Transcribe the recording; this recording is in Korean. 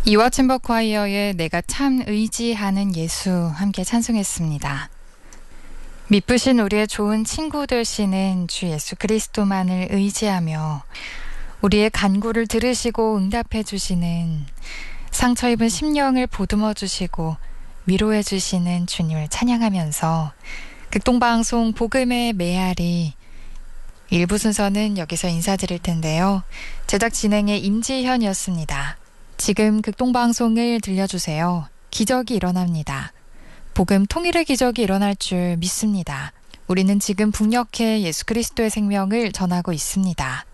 이와 챔버 콰이어의 내가 참 의지하는 예수 함께 찬송했습니다. 미쁘신 우리의 좋은 친구 되시는 주 예수 그리스도만을 의지하며 우리의 간구를 들으시고 응답해 주시는 상처 입은 심령을 보듬어 주시고 위로해 주시는 주님을 찬양하면서 극동방송 복음의 메아리 1부 순서는 여기서 인사드릴 텐데요. 제작 진행의 임지현이었습니다. 지금 극동방송을 들려주세요. 기적이 일어납니다. 복음 통일의 기적이 일어날 줄 믿습니다. 우리는 지금 북녘에 예수 그리스도의 생명을 전하고 있습니다.